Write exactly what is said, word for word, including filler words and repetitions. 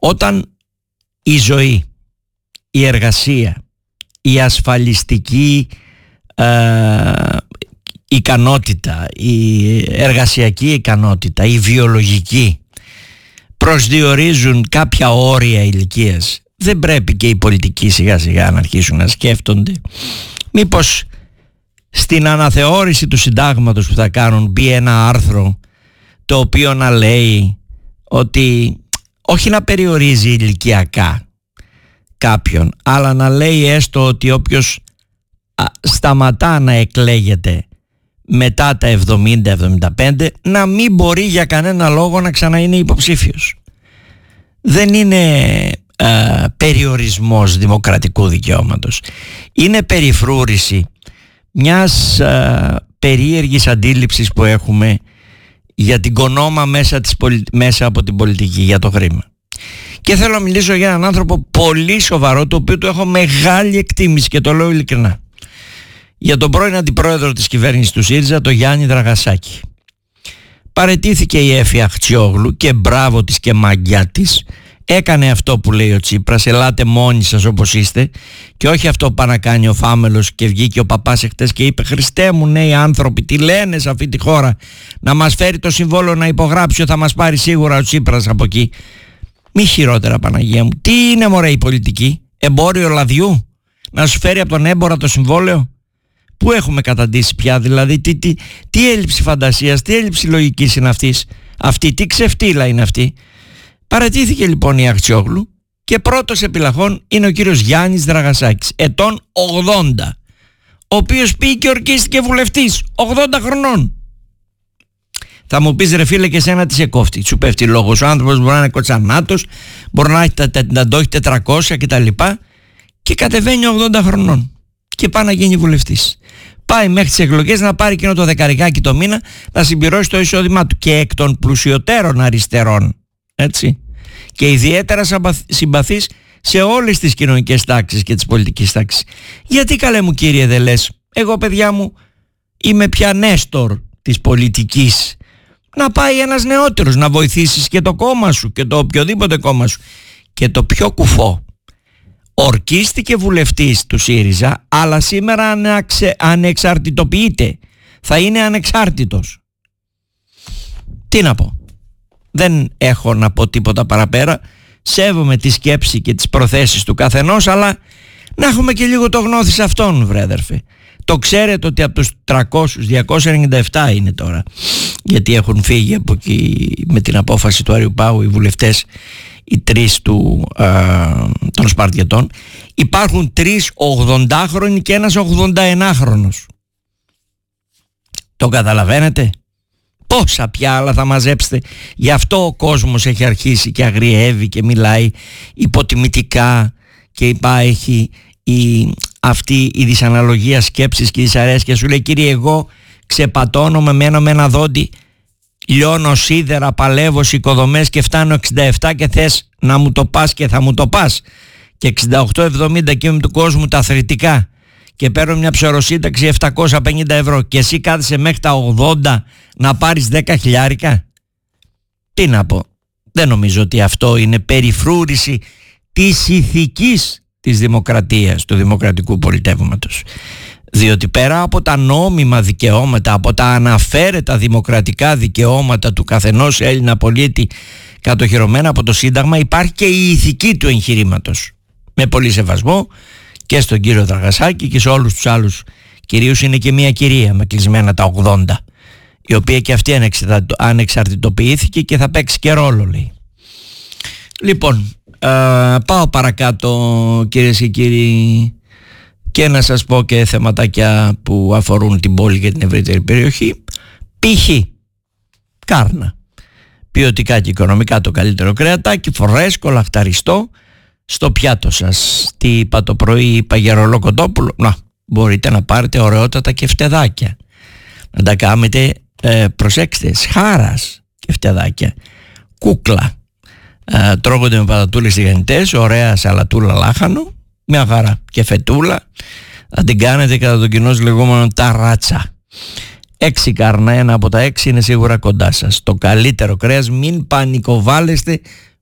Όταν η ζωή, η εργασία, η ασφαλιστική ε, ικανότητα, η εργασιακή ικανότητα, η βιολογική προσδιορίζουν κάποια όρια ηλικίας, δεν πρέπει και οι πολιτικοί σιγά σιγά να αρχίσουν να σκέφτονται μήπως στην αναθεώρηση του συντάγματος που θα κάνουν μπει ένα άρθρο το οποίο να λέει ότι όχι να περιορίζει ηλικιακά κάποιον, αλλά να λέει έστω ότι όποιος α, σταματά να εκλέγεται μετά τα εβδομήντα εβδομήντα πέντε να μην μπορεί για κανένα λόγο να ξανά είναι υποψήφιος. Δεν είναι α, περιορισμός δημοκρατικού δικαιώματος. Είναι περιφρούρηση μιας α, περίεργης αντίληψης που έχουμε για την κονόμα μέσα, της πολι... μέσα από την πολιτική, για το χρήμα. Και θέλω να μιλήσω για έναν άνθρωπο πολύ σοβαρό, το οποίο του έχω μεγάλη εκτίμηση και το λέω ειλικρινά. Για τον πρώην αντιπρόεδρο της κυβέρνησης του ΣΥΡΙΖΑ, τον Γιάννη Δραγασάκη. Παραιτήθηκε η Έφη Αχτσιόγλου και μπράβο της και μαγκιά της. Έκανε αυτό που λέει ο Τσίπρας, ελάτε μόνοι σας όπως είστε, και όχι αυτό που πάει να κάνει ο Φάμελος. Και βγήκε ο παπάς εχθές και είπε, Χριστέ μου, νέοι άνθρωποι, τι λένε σε αυτή τη χώρα, να μας φέρει το συμβόλαιο να υπογράψει, θα μας πάρει σίγουρα ο Τσίπρας από εκεί. Μη χειρότερα, Παναγία μου. Τι είναι μωρέ η πολιτική, εμπόριο λαδιού, να σου φέρει από τον έμπορα το συμβόλαιο? Πού έχουμε καταντήσει πια, δηλαδή, τι, τι, τι έλλειψη φαντασίας, τι έλλειψη λογικής είναι αυτής, αυτή, τι ξεφτύλα είναι αυτή. Παρατήθηκε λοιπόν η Αχτσιόγλου και πρώτος επιλαχών είναι ο κύριος Γιάννης Δραγασάκης, ετών ογδόντα, ο οποίος πήγε και ορκίστηκε βουλευτής, ογδόντα χρονών. Θα μου πεις, ρε φίλε, και σένα τι σε κόφτει, σου πέφτει λόγος, ο άνθρωπος μπορεί να είναι κοτσανάτος, μπορεί να, έχει, να το έχει τετρακόσια κτλ. Και κατεβαίνει ογδόντα χρονών και πάει να γίνει βουλευτής. Πάει μέχρι τις εκλογές να πάρει εκείνο το δεκαρικάκι το μήνα να συμπληρώσει το εισόδημά του, και εκ των πλουσιωτέρων αριστερών. Έτσι. Και ιδιαίτερα συμπαθής σε όλες τις κοινωνικές τάξεις και τις πολιτικές τάξεις. Γιατί, καλέ μου κύριε, δεν λες, εγώ παιδιά μου είμαι πια νέστορ της πολιτικής, να πάει ένας νεότερος να βοηθήσεις και το κόμμα σου και το οποιοδήποτε κόμμα σου. Και το πιο κουφό, ορκίστηκε βουλευτής του ΣΥΡΙΖΑ, αλλά σήμερα αναξε, ανεξαρτητοποιείται, θα είναι ανεξάρτητος. Τι να πω, δεν έχω να πω τίποτα παραπέρα. Σέβομαι τη σκέψη και τις προθέσεις του καθενός, αλλά να έχουμε και λίγο το γνώθι σε αυτόν, βρε αδερφέ. Το ξέρετε ότι από τους τριακόσιους, διακόσια ενενήντα επτά είναι τώρα, γιατί έχουν φύγει από εκεί με την απόφαση του Άριου Πάγου οι βουλευτές, οι τρεις του, α, των Σπαρτιατών. Υπάρχουν τρεις ογδοντάχρονοι και ένας ογδονταενάχρονος. Το καταλαβαίνετε? Πόσα πια άλλα θα μαζέψετε? Γι' αυτό ο κόσμος έχει αρχίσει και αγριεύει και μιλάει υποτιμητικά και υπάρχει η, αυτή η δυσαναλογία σκέψης και δυσαρέσκεια. Σου λέει, κύριε, εγώ ξεπατώνομαι, μένω με ένα δόντι, λιώνω σίδερα, παλεύω σε οικοδομές και φτάνω εξήντα επτά και θες να μου το πας και θα μου το πας, και εξήντα οκτώ εβδομήντα και είμαι του κόσμου τα αθλητικά και παίρνω μια ψωροσύνταξη επτακόσια πενήντα ευρώ και εσύ κάθεσαι μέχρι τα ογδόντα να πάρεις δέκα χιλιάρικα. Τι να πω, δεν νομίζω ότι αυτό είναι περιφρούρηση της ηθικής της δημοκρατίας, του δημοκρατικού πολιτεύματος. Διότι πέρα από τα νόμιμα δικαιώματα, από τα αναφέρετα δημοκρατικά δικαιώματα του καθενός Έλληνα πολίτη κατοχυρωμένα από το Σύνταγμα, υπάρχει και η ηθική του εγχειρήματος. Με πολύ σεβασμό και στον κύριο Δραγασάκη και σε όλους τους άλλους. Κυρίως είναι και μια κυρία με κλεισμένα τα ογδόντα, η οποία και αυτή ανεξαρτητοποιήθηκε και θα παίξει και ρόλο, λέει. Λοιπόν, ε, πάω παρακάτω, κυρίες και κύριοι, και να σας πω και θεματάκια που αφορούν την πόλη και την ευρύτερη περιοχή. Π.χ. Κάρνα, ποιοτικά και οικονομικά το καλύτερο κρεατάκι, φορέσκο, λαχταριστό, στο πιάτο σας. Τι είπα το πρωί, είπα για ρολό κοτόπουλο. Να, μπορείτε να πάρετε ωραιότατα και φτεδάκια, να τα κάνετε, ε, προσέξτε, σχάρας και φτεδάκια, κούκλα, ε, τρώγονται με πατατούλες τηγανιτές, ωραία σαλατούλα λάχανο, μια χαρά, και φετούλα, θα την κάνετε κατά τον κοινό λεγόμενο ταράτσα. Έξι κάρνα, ένα από τα έξι είναι σίγουρα κοντά σας. Το καλύτερο κρέας, μην πανικοβάλλεστε